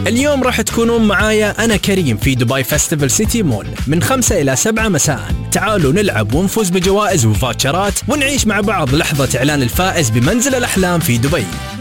اليوم راح تكونون معايا أنا كريم في دبي فيستيفال سيتي مول من 5 إلى 7 مساء. تعالوا نلعب ونفوز بجوائز وفاتشرات ونعيش مع بعض لحظة إعلان الفائز بمنزل الأحلام في دبي.